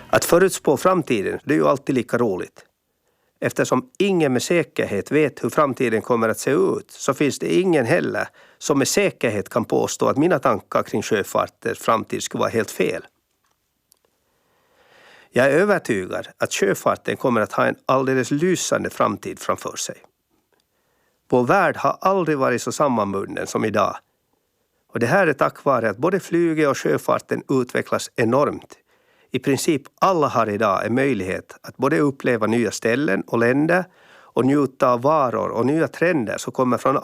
Att förutspå framtiden, det är ju alltid lika roligt. Eftersom ingen med säkerhet vet hur framtiden kommer att se ut, så finns det ingen heller som med säkerhet kan påstå att mina tankar kring sjöfartens framtid skulle vara helt fel. Jag är övertygad att sjöfarten kommer att ha en alldeles lysande framtid framför sig. Vår värld har aldrig varit så sammanbunden som idag. Och det här är tack vare att både flyget och sjöfarten utvecklas enormt. I princip alla har idag en möjlighet att både uppleva nya ställen och länder och njuta av varor och nya trender som kommer från